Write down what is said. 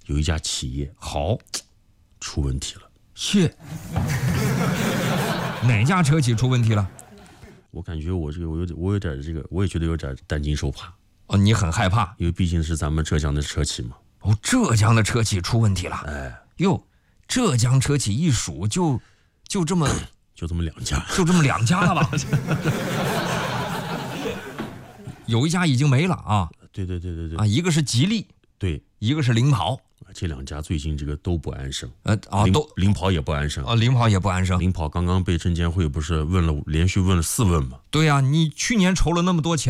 有一家企业好， 出问题了。 切，哪家车企出问题了？ 我感觉我有点这个，我也觉得有点担惊受怕。 哦，你很害怕， 因为毕竟是咱们浙江的车企嘛。 哦，浙江的车企出问题了。 哎， 哟，浙江车企一数就这么 2家， 就这么2家了吧？有一家已经没了啊。 对啊，一个是吉利， 对， 一个是领跑。 这2家最近这个都不安生。领跑也不安生啊，领跑也不安生。 领跑刚刚被证监会不是连续问了4问吗？ 对呀，你去年筹了那么多钱。